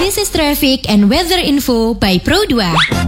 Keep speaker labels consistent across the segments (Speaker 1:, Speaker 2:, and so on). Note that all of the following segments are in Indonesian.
Speaker 1: This is traffic and weather info by Pro2.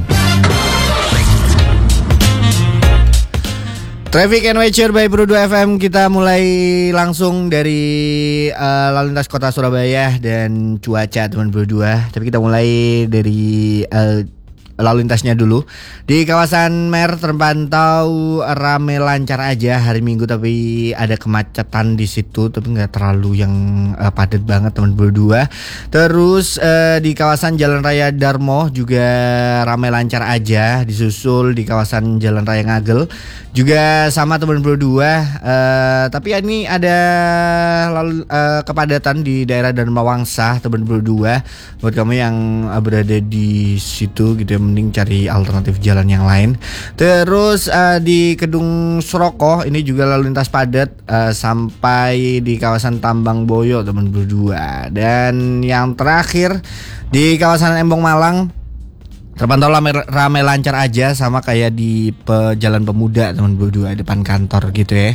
Speaker 2: Traffic and Weather by Pro2 FM. Kita mulai langsung dari lalu lintas kota Surabaya dan cuaca teman Pro2. Tapi kita mulai dari lalu lintasnya dulu. Di kawasan Mer terpantau rame lancar aja hari Minggu, tapi ada kemacetan di situ, tapi nggak terlalu yang padat banget teman berdua. Terus di kawasan Jalan Raya Darmo juga rame lancar aja, disusul di kawasan Jalan Raya Ngagel juga sama teman berdua. Tapi ini ada lalu kepadatan di daerah Dharma Wangsa teman berdua. Buat kamu yang berada di situ gitu ya, mending cari alternatif jalan yang lain. Terus di Kedung Sroko ini juga lalu lintas padat sampai di kawasan Tambang Boyo teman berdua. Dan yang terakhir di kawasan Embong Malang terpantau rame lancar aja, sama kayak di Jalan Pemuda teman berdua depan kantor gitu ya.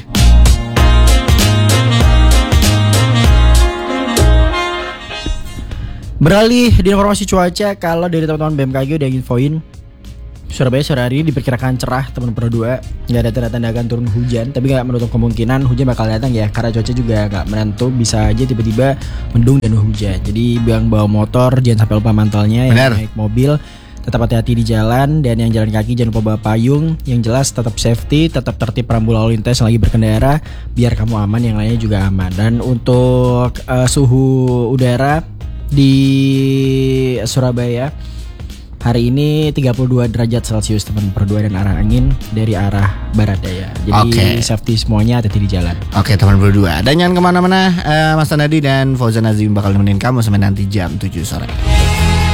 Speaker 3: Beralih di informasi cuaca, kalau dari teman-teman BMKG udah infoin Surabaya sore hari ini diperkirakan cerah teman berdua, nggak ada tanda-tanda akan turun hujan, tapi nggak menutup kemungkinan hujan bakal datang ya, karena cuaca juga nggak menentu, bisa aja tiba-tiba mendung dan hujan. Jadi yang bawa motor jangan sampai lupa mantelnya, yang naik mobil tetap hati-hati di jalan, dan yang jalan kaki jangan lupa bawa payung. Yang jelas tetap safety, tetap tertib rambu lalu lintas yang lagi berkendara, biar kamu aman, yang lainnya juga aman. Dan untuk suhu udara di Surabaya hari ini 32 derajat Celcius teman berdua, dan arah angin dari arah barat daya. Jadi safety semuanya, hati-hati di jalan.
Speaker 2: Oke teman berdua, dan jangan kemana-mana. Mas Tanadi dan Fauzan Azim bakal nemenin kamu sampai nanti jam 7 sore.